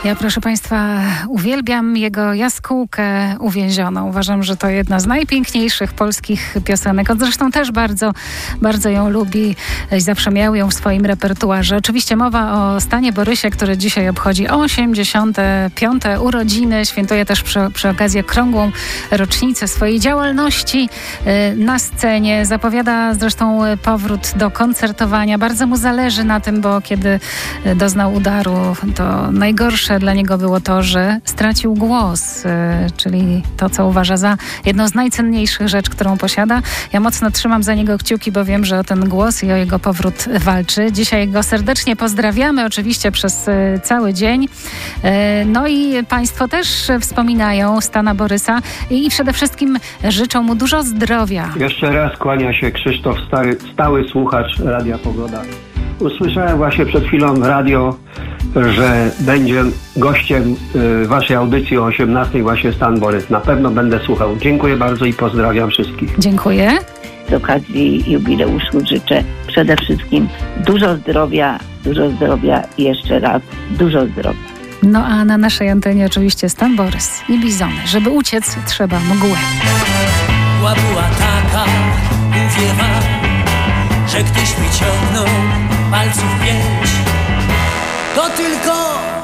Ja, proszę Państwa, uwielbiam jego Jaskółkę uwięzioną. Uważam, że to jedna z najpiękniejszych polskich piosenek. On zresztą też bardzo, bardzo ją lubi i zawsze miał ją w swoim repertuarze. Oczywiście mowa o Stanie Borysie, który dzisiaj obchodzi 85. urodziny. Świętuje też przy okazji okrągłą rocznicę swojej działalności na scenie. Zapowiada zresztą powrót do koncertowania. Bardzo mu zależy na tym, bo kiedy doznał udaru, to najgorsze dla niego było to, że stracił głos, czyli to, co uważa za jedną z najcenniejszych rzeczy, którą posiada. Ja mocno trzymam za niego kciuki, bo wiem, że o ten głos i o jego powrót walczy. Dzisiaj go serdecznie pozdrawiamy, oczywiście przez cały dzień. No i Państwo też wspominają Stana Borysa i przede wszystkim życzą mu dużo zdrowia. Jeszcze raz kłania się Krzysztof, stały słuchacz Radia Pogoda. Usłyszałem właśnie przed chwilą radio, że będzie gościem waszej audycji o 18:00 właśnie Stan Borys. Na pewno będę słuchał. Dziękuję bardzo i pozdrawiam wszystkich. Dziękuję. Z okazji jubileuszu życzę przede wszystkim dużo zdrowia i jeszcze raz dużo zdrowia. No a na naszej antenie oczywiście Stan Borys i Bizony. Żeby uciec, trzeba mgły. Była taka, mówię wam, że gdyś wyciągnął palców 5, to tylko